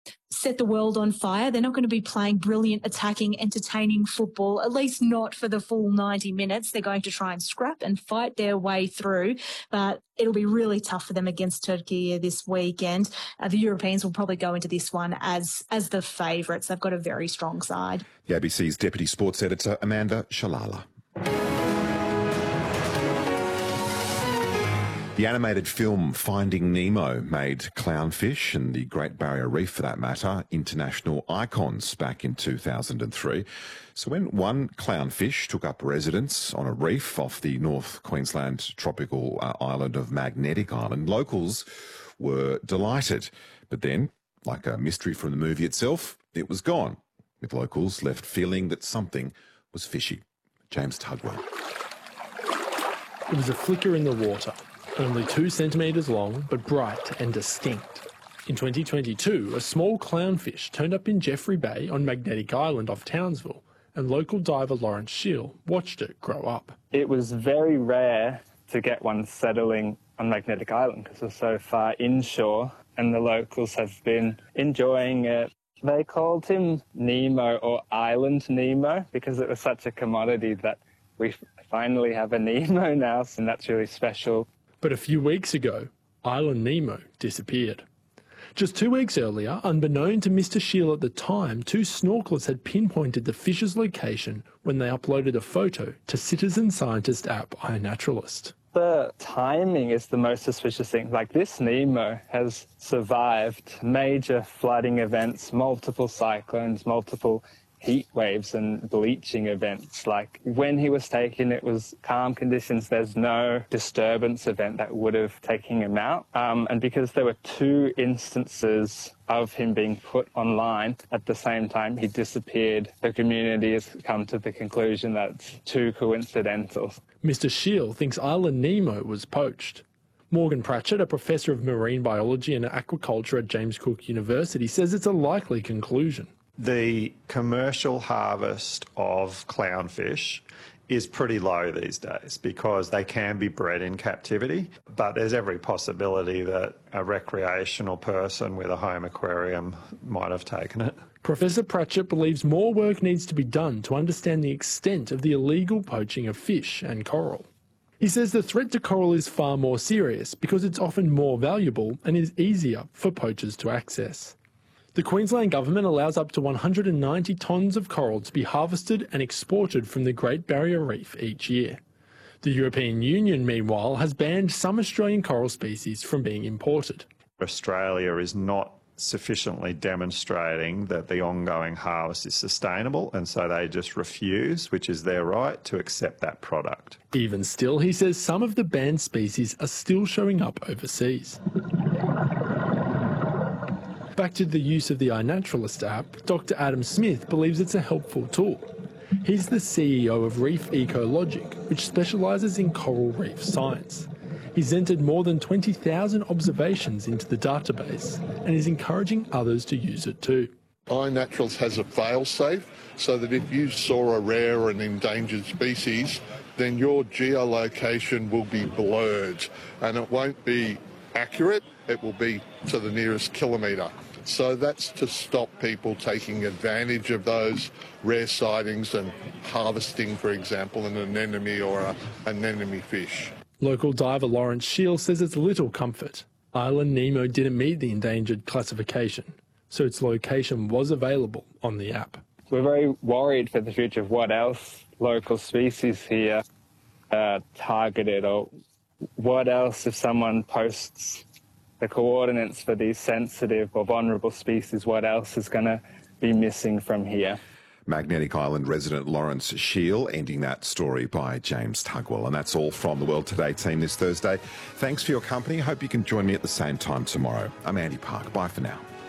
set the world on fire. They're not going to be playing brilliant, attacking, entertaining football, at least not for the full 90 minutes. They're going to try and scrap and fight their way through, but it'll be really tough for them against Turkey this weekend. The Europeans will probably go into this one as the favourites. They've got a very strong side. The ABC's Deputy Sports Editor, Amanda Shalala. The animated film Finding Nemo made clownfish and the Great Barrier Reef, for that matter, international icons back in 2003. So when one clownfish took up residence on a reef off the North Queensland tropical island of Magnetic Island, locals were delighted. But then, like a mystery from the movie itself, it was gone, with locals left feeling that something was fishy. James Tugwell. It was a flicker in the water. Only 2 centimetres long, but bright and distinct. In 2022, a small clownfish turned up in Jeffrey Bay on Magnetic Island off Townsville, and local diver Lawrence Shiel watched it grow up. It was very rare to get one settling on Magnetic Island because it's so far inshore, and the locals have been enjoying it. They called him Nemo, or Island Nemo, because it was such a commodity that we finally have a Nemo now, and that's really special. But a few weeks ago, Island Nemo disappeared. Just 2 weeks earlier, unbeknown to Mr. Shiel at the time, 2 snorkelers had pinpointed the fish's location when they uploaded a photo to citizen scientist app iNaturalist. The timing is the most suspicious thing. Like, this Nemo has survived major flooding events, multiple cyclones, multiple heat waves and bleaching events. Like, when he was taken, it was calm conditions. There's no disturbance event that would have taken him out. And because there were 2 instances of him being put online at the same time he disappeared, the community has come to the conclusion that it's too coincidental. Mr. Shiel thinks Island Nemo was poached. Morgan Pratchett, a professor of marine biology and aquaculture at James Cook University, says it's a likely conclusion. The commercial harvest of clownfish is pretty low these days because they can be bred in captivity, but there's every possibility that a recreational person with a home aquarium might have taken it. Professor Pratchett believes more work needs to be done to understand the extent of the illegal poaching of fish and coral. He says the threat to coral is far more serious because it's often more valuable and is easier for poachers to access. The Queensland Government allows up to 190 tonnes of coral to be harvested and exported from the Great Barrier Reef each year. The European Union, meanwhile, has banned some Australian coral species from being imported. Australia is not sufficiently demonstrating that the ongoing harvest is sustainable, and so they just refuse, which is their right, to accept that product. Even still, he says some of the banned species are still showing up overseas. Back to the use of the iNaturalist app, Dr. Adam Smith believes it's a helpful tool. He's the CEO of Reef Ecologic, which specialises in coral reef science. He's entered more than 20,000 observations into the database and is encouraging others to use it too. iNaturalist has a fail-safe so that if you saw a rare and endangered species, then your geolocation will be blurred and it won't be accurate, it will be to the nearest kilometre. So that's to stop people taking advantage of those rare sightings and harvesting, for example, an anemone or an anemone fish. Local diver Lawrence Shiel says it's little comfort. Island Nemo didn't meet the endangered classification, so its location was available on the app. We're very worried for the future of what else local species here are targeted, or what else if someone posts the coordinates for these sensitive or vulnerable species, what else is going to be missing from here? Magnetic Island resident Lawrence Shiel ending that story by James Tugwell. And that's all from the World Today team this Thursday. Thanks for your company. Hope you can join me at the same time tomorrow. I'm Andy Park. Bye for now.